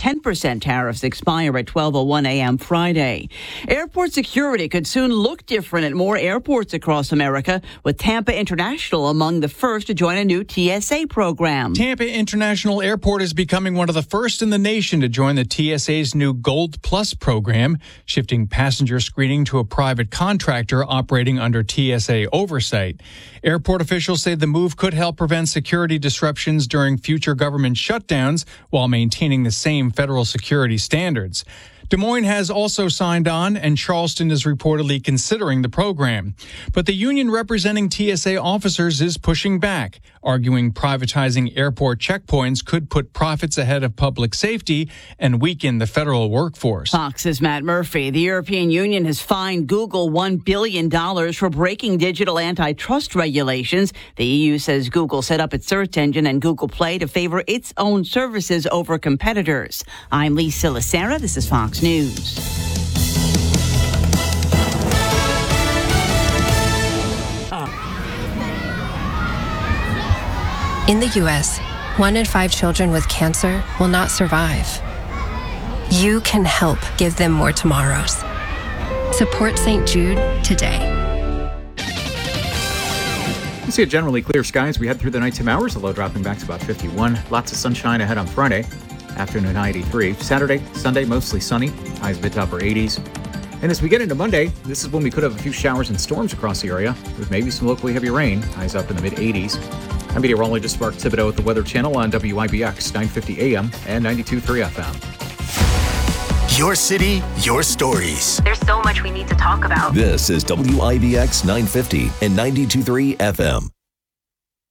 10% tariffs expire at 12:01 a.m. Friday. Airport security could soon look different at more airports across America, with Tampa International among the first to join a new TSA program. Tampa International Airport is becoming one of the first in the nation to join the TSA's new Gold Plus program, shifting passenger screening to a private contractor operating under TSA oversight. Airport officials say the move could help prevent security disruptions during future government shutdowns while maintaining the same federal security standards. Des Moines has also signed on, and Charleston is reportedly considering the program. But the union representing TSA officers is pushing back, arguing privatizing airport checkpoints could put profits ahead of public safety and weaken the federal workforce. Fox's Matt Murphy. The European Union has fined Google $1 billion for breaking digital antitrust regulations. The EU says Google set up its search engine and Google Play to favor its own services over competitors. I'm Lisa Lacera. This is Fox News. In the U.S., 1 in 5 children with cancer will not survive. You can help give them more tomorrows. Support St. Jude today. We'll see a generally clear sky as we head through the nighttime hours. The low dropping back to about 51. Lots of sunshine ahead on Friday. Afternoon high 83. Saturday, Sunday, mostly sunny. Highs mid to upper 80s. And as we get into Monday, this is when we could have a few showers and storms across the area, with maybe some locally heavy rain. Highs up in the mid 80s. I'm meteorologist Mark Thibodeau with the Weather Channel on WIBX 950 AM and 92.3 FM. Your city, your stories. There's so much we need to talk about. This is WIBX 950 and 92.3 FM.